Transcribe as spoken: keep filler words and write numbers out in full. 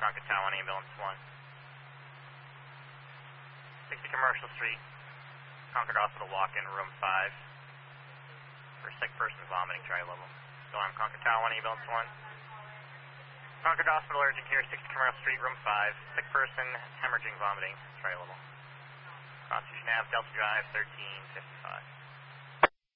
Concord Tower one, ambulance one. sixty Commercial Street, Concord Hospital walk-in, room five. For sick person vomiting, tri-level. Alarm, Concord Tower one, ambulance one. Concord Hospital urgent care, sixty Commercial Street, room five. Sick person, hemorrhaging, vomiting, tri-level. Constitution Ave, Delta Drive, thirteen fifty-five.